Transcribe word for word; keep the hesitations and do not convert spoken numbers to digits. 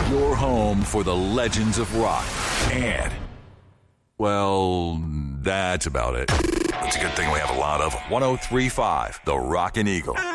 Your home for the legends of rock. And, well, that's about it. It's a good thing we have a lot of them. one oh three point five, The Rockin' Eagle.